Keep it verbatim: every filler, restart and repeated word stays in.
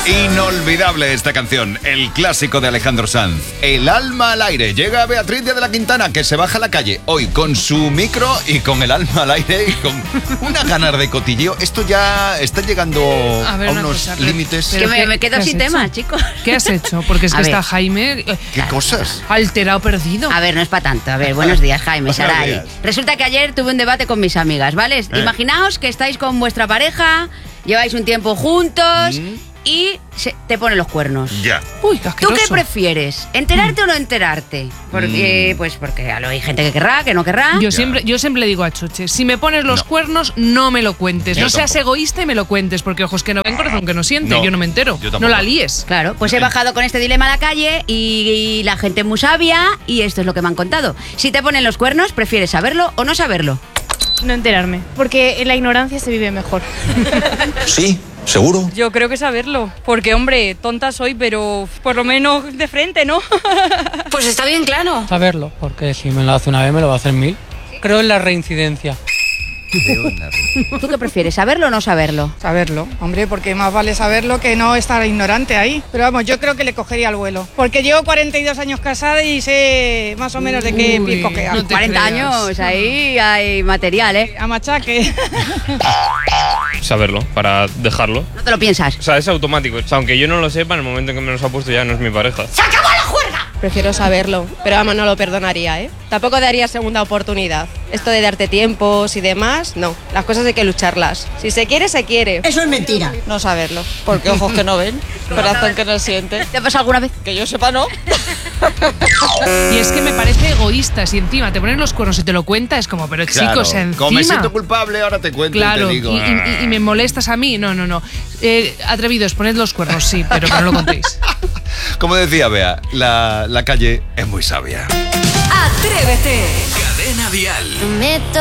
Inolvidable esta canción, el clásico de Alejandro Sanz. El alma al aire. Llega Beatriz Díaz de la Quintana, que se baja a la calle hoy con su micro y con el alma al aire y con unas ganas de cotilleo. Esto ya está llegando a, a unos límites. Que me, me quedo sin tema, chicos. ¿Qué has hecho? Porque es que A está ver. Jaime... ¿Qué cosas? Alterado, perdido. A ver, no es para tanto. A ver, buenos días, Jaime, Buenos Saray. días. Resulta que ayer tuve un debate con mis amigas, ¿vale? Eh. Imaginaos que estáis con vuestra pareja, lleváis un tiempo juntos Mm. y se- te ponen los cuernos. Ya. Uy, qué ¿Tú asqueroso. qué prefieres? ¿Enterarte o no enterarte? Porque, pues porque a lo- hay gente que querrá, que no querrá. Yo siempre, yo siempre le digo a Choche, si me pones los No. cuernos, no me lo cuentes. Yo no seas tampoco. egoísta y me lo cuentes, porque ojos que no ven, corazón que no siente. No, yo no me entero. yo tampoco. No la líes. Claro, pues he bajado con este dilema a la calle y, y la gente es muy sabia y esto es lo que me han contado. Si te ponen los cuernos, ¿prefieres saberlo o no saberlo? No enterarme, porque en la ignorancia se vive mejor. Sí, seguro. Yo creo que saberlo, porque hombre, tonta soy, pero por lo menos de frente, ¿no? Pues está bien claro. Saberlo, porque si me lo hace una vez me lo va a hacer mil. Creo en la reincidencia. ¿Tú qué prefieres, saberlo o no saberlo? Saberlo, hombre, porque más vale saberlo que no estar ignorante ahí. Pero vamos, yo creo que le cogería el vuelo. Porque llevo cuarenta y dos años casada y sé más o menos de qué Uy, pie cojear. no te cuarenta creas. años, ahí hay material, ¿eh? A machaque. Saberlo, para dejarlo. No te lo piensas. O sea, es automático. O sea, aunque yo no lo sepa, en el momento en que me los ha puesto ya no es mi pareja. Prefiero saberlo, pero vamos, no lo perdonaría, ¿eh? Tampoco daría segunda oportunidad. Esto de darte tiempos y demás, no. Las cosas hay que lucharlas. Si se quiere, se quiere. Eso es mentira. No saberlo, porque ojos que no ven, corazón que no siente. ¿Te ha pasado alguna vez? Que yo sepa, no. Y es que me parece egoísta. Si encima te ponen los cuernos y te lo cuenta, es como, pero Claro. chicos, encima. Como me siento culpable, ahora te cuento Claro, y te digo. y, y- y me molestas a mí. No, no, no. Eh, atrevidos, poned los cuernos, sí, pero que no lo contéis. Como decía Bea, la, la calle es muy sabia. Atrévete. Cadena Dial.